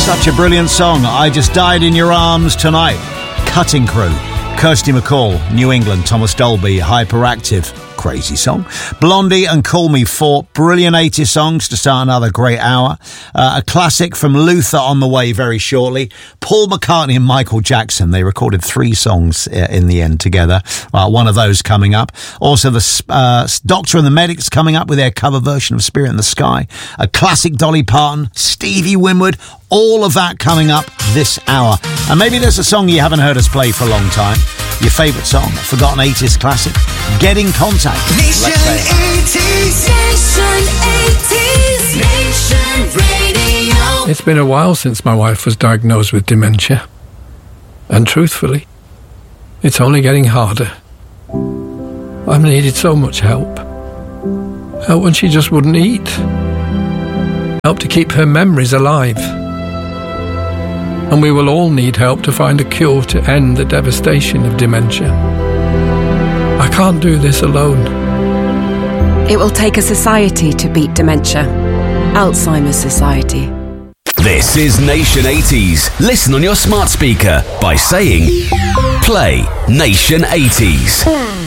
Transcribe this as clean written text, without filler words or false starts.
Such a brilliant song. I Just Died in Your Arms Tonight. Cutting Crew. Kirsty MacColl, New England. Thomas Dolby, Hyperactive. Crazy song. Blondie and Call Me Fort. Brilliant 80s songs to start another great hour. A classic from Luther on the way very shortly. Paul McCartney and Michael Jackson. They recorded 3 songs in the end together. One of those coming up. Also the Doctor and the Medics coming up with their cover version of Spirit in the Sky. A classic Dolly Parton. Stevie Winwood. All of that coming up this hour. And maybe there's a song you haven't heard us play for a long time. Your favourite song, a forgotten 80s classic. Get in contact. Nation 80s. Nation 80s. Nation Radio. It's been a while since my wife was diagnosed with dementia. And truthfully, it's only getting harder. I've needed so much help. Help when she just wouldn't eat. Help to keep her memories alive. And we will all need help to find a cure to end the devastation of dementia. I can't do this alone. It will take a society to beat dementia. Alzheimer's Society. This is Nation 80s. Listen on your smart speaker by saying, play Nation 80s.